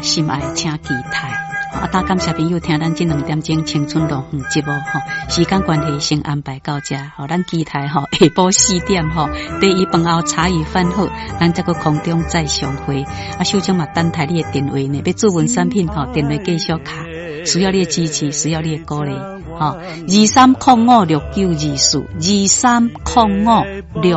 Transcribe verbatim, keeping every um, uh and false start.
心爱请期待。啊，大感谢朋友听咱这两点钟青春路园节目吼，时间关系先安排到这，吼，咱期待吼下晡四点吼，第一饭后茶余饭后，咱这个空中再相会。啊，首先嘛等待你的电话呢，要注文产品吼，电话继续卡，需要你的支持，需要你的鼓励，吼，二三零五六九二四，二三零五六。